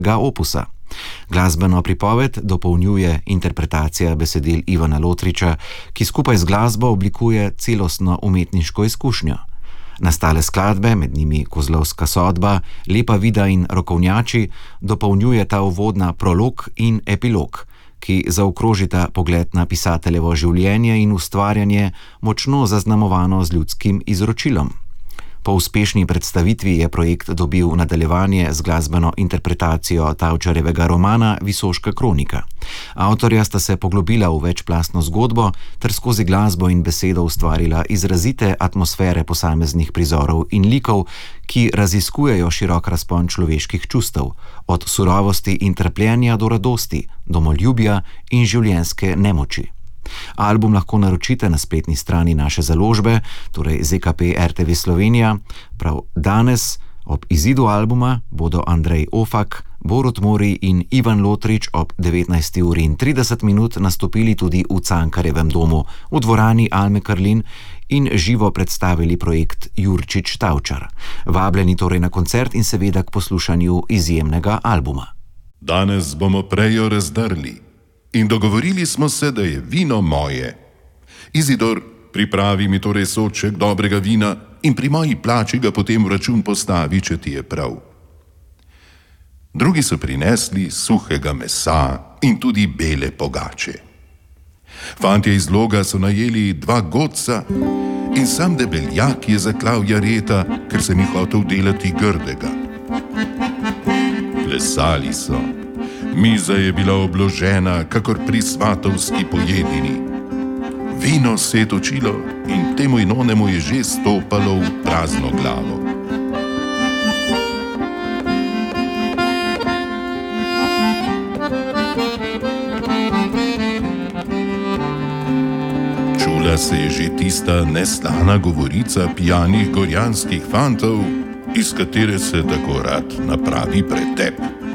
opusa. Glasbeno pripoved dopolnjuje interpretacija besedil Ivana Lotriča, ki skupaj z glasbo oblikuje celostno umetniško izkušnjo. Nastale skladbe, med njimi Kozlovska sodba, Lepa vida in Rokovnjači, dopolnjuje ta uvodna prolog in epilog, ki zaokrožita pogled na pisateljevo življenje in ustvarjanje, močno zaznamovano z ljudskim izročilom. Po uspešni predstavitvi je projekt dobil nadaljevanje z glasbeno interpretacijo Tavčarjevega romana Visoška kronika. Avtorja sta se poglobila v večplastno zgodbo ter skozi glasbo in besedo ustvarila izrazite atmosfere posameznih prizorov in likov, ki raziskujejo širok razpon človeških čustev, od surovosti in trpljenja do radosti, domoljubja in življenjske nemoči. Album lahko naročite na spletni strani naše založbe, torej ZKP RTV Slovenija. Prav danes, ob izidu albuma, bodo Andrej Ofak, Borut Mori in Ivan Lotrič ob 19:30 nastopili tudi v Cankarjevem domu v dvorani Alme Karlin in živo predstavili projekt Jurčič Tavčar. Vabljeni torej na koncert in seveda k poslušanju izjemnega albuma. Danes bomo prejo razdrli. In dogovorili smo se, da je vino moje. Izidor, pripravi mi torej sodček dobrega vina in pri moji plači ga potem v račun postavi, če ti je prav. Drugi so prinesli suhega mesa in tudi bele pogače. Fantje iz Loga so najeli 2 godca in sam debeljak je zaklal jareta, ker se mi hotel delati grdega. Plesali so. Miza je bila obložena, kakor pri svatovski pojedini. Vino se je točilo in temu in onemu je že stopalo v prazno glavo. Čula se je že tista neslana govorica pijanih gorjanskih fantov, iz katere se tako rad napravi pretep.